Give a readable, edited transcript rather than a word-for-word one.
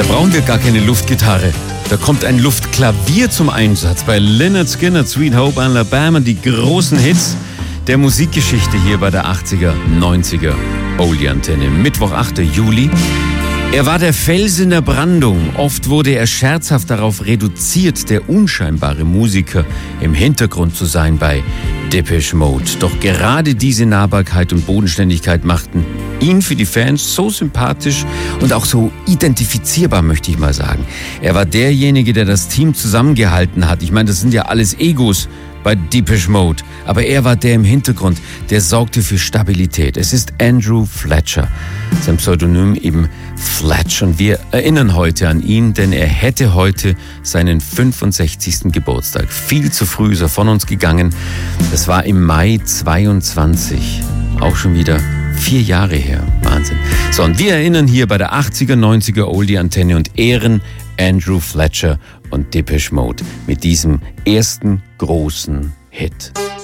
Da brauchen wir gar keine Luftgitarre. Da kommt ein Luftklavier zum Einsatz bei Lynyrd Skynyrd, Sweet Hope Alabama, die großen Hits der Musikgeschichte hier bei der 80er, 90er Oldie-Antenne. Mittwoch, 8. Juli. Er war der Fels in der Brandung. Oft wurde er scherzhaft darauf reduziert, der unscheinbare Musiker im Hintergrund zu sein bei Depeche Mode. Doch gerade diese Nahbarkeit und Bodenständigkeit machten ihn für die Fans so sympathisch und auch so identifizierbar, möchte ich mal sagen. Er war derjenige, der das Team zusammengehalten hat. Ich meine, das sind ja alles Egos bei Depeche Mode. Aber er war der im Hintergrund, der sorgte für Stabilität. Es ist Andrew Fletcher. Sein Pseudonym eben Fletch. Und wir erinnern heute an ihn, denn er hätte heute seinen 65. Geburtstag. Viel zu früh ist er von uns gegangen. Das war im Mai 22. Auch schon wieder 4 Jahre her. Wahnsinn. So, und wir erinnern hier bei der 80er, 90er Oldie-Antenne und ehren Andrew Fletcher und Depeche Mode mit diesem ersten großen Hit.